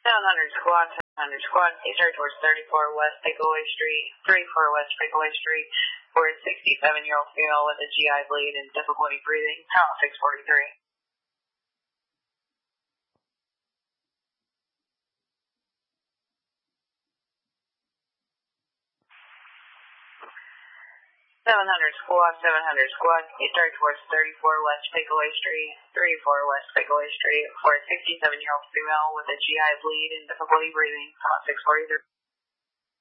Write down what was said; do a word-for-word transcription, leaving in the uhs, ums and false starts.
seven hundred squad, seven hundred squad, stay started towards thirty-four West Pickaway Street, thirty-four West Pickaway Street, for a sixty-seven-year-old female with a G I bleed and difficulty breathing, count six forty-three. seven hundred squad, seven hundred squad, stay started towards thirty-four West Pickaway Street, thirty-four West Pickaway Street, for a sixty-seven-year-old female with a G I bleed and difficulty breathing, count six forty-three.